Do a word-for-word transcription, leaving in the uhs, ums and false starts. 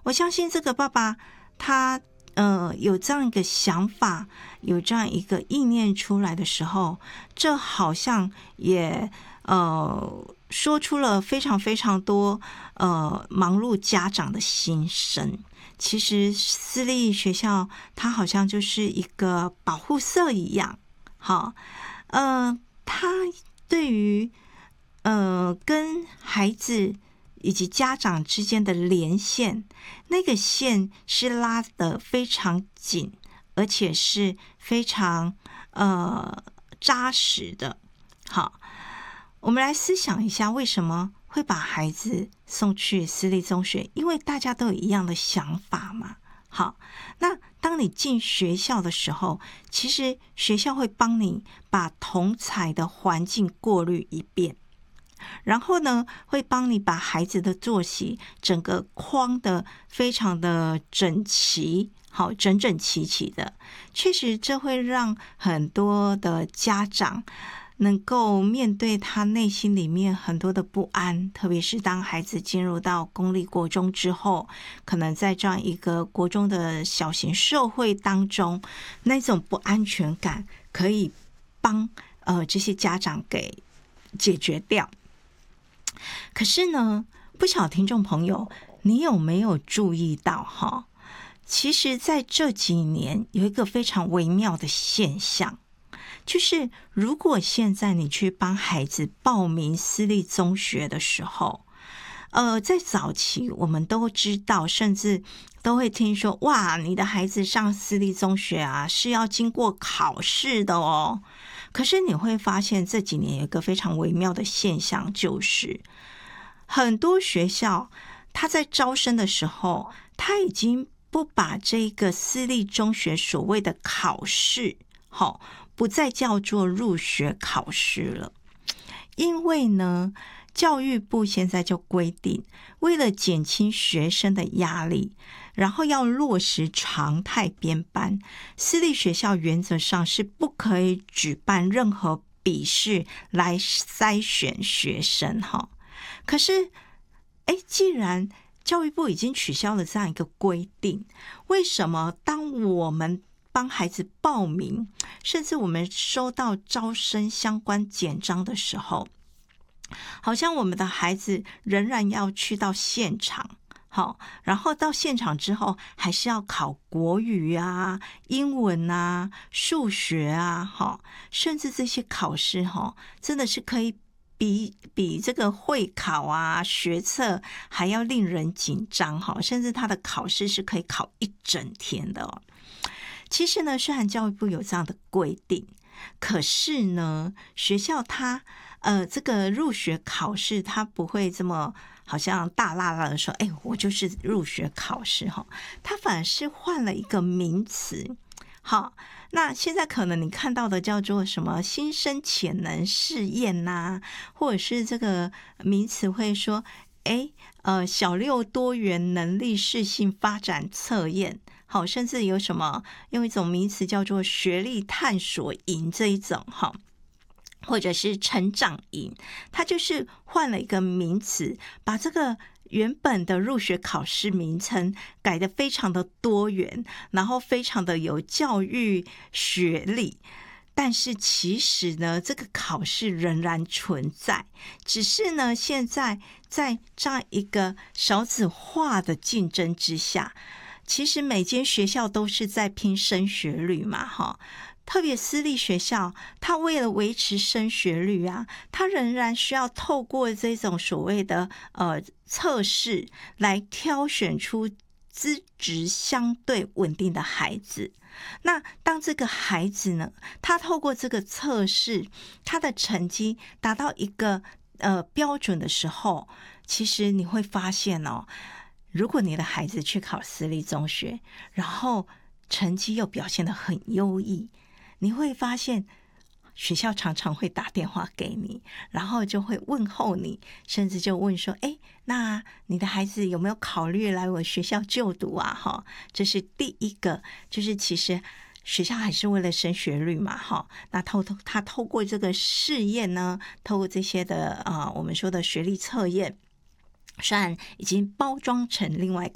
我相信这个爸爸他呃有这样一个想法，有这样一个意念出来的时候，这好像也呃说出了非常非常多呃忙碌家长的心声。其实私立学校它好像就是一个保护色一样，好，呃，它对于呃跟孩子以及家长之间的连线，那个线是拉得非常紧，而且是非常呃扎实的。好，我们来思想一下，为什么会把孩子送去私立中学？因为大家都有一样的想法嘛。好，那当你进学校的时候，其实学校会帮你把同侪的环境过滤一遍，然后呢，会帮你把孩子的作息整个框的非常的整齐，好，整整齐齐的。确实，这会让很多的家长能够面对他内心里面很多的不安，特别是当孩子进入到公立国中之后，可能在这样一个国中的小型社会当中，那种不安全感可以帮呃这些家长给解决掉。可是呢，不晓得听众朋友，你有没有注意到哈？其实在这几年有一个非常微妙的现象，就是如果现在你去帮孩子报名私立中学的时候，呃，在早期我们都知道，甚至都会听说，哇，你的孩子上私立中学啊，是要经过考试的哦。可是你会发现这几年有一个非常微妙的现象，就是很多学校他在招生的时候，他已经不把这个私立中学所谓的考试，好，不再叫做入学考试了。因为呢，教育部现在就规定，为了减轻学生的压力，然后要落实常态编班，私立学校原则上是不可以举办任何笔试来筛选学生哈。可是，哎，既然教育部已经取消了这样一个规定，为什么当我们帮孩子报名，甚至我们收到招生相关简章的时候，好像我们的孩子仍然要去到现场，好，然后到现场之后还是要考国语啊、英文啊、数学啊，好，甚至这些考试哈，真的是可以比比这个会考啊、学测还要令人紧张哈，甚至他的考试是可以考一整天的哦。其实呢，虽然教育部有这样的规定，可是呢，学校它呃这个入学考试它不会这么好像大剌剌的说，哎，我就是入学考试哈，它反而是换了一个名词。好，那现在可能你看到的叫做什么新生潜能试验呐、啊，或者是这个名词会说，哎，呃，小六多元能力适性发展测验。好，甚至有什么用一种名词叫做学历探索营这一种哈，或者是成长营，它就是换了一个名词，把这个原本的入学考试名称改得非常的多元，然后非常的有教育学历。但是其实呢，这个考试仍然存在，只是呢，现在在这样一个少子化的竞争之下，其实每间学校都是在拼升学率嘛，哈。特别私立学校，它为了维持升学率啊，它仍然需要透过这种所谓的呃测试来挑选出资质相对稳定的孩子。那当这个孩子呢，他透过这个测试，他的成绩达到一个呃标准的时候，其实你会发现哦。如果你的孩子去考私立中学，然后成绩又表现得很优异，你会发现学校常常会打电话给你，然后就会问候你，甚至就问说，哎，那你的孩子有没有考虑来我学校就读啊？哈，这是第一个，就是其实学校还是为了升学率嘛，哈。那透透他透过这个试验呢，透过这些的啊、呃，我们说的学历测验。虽然已经包装成另外一个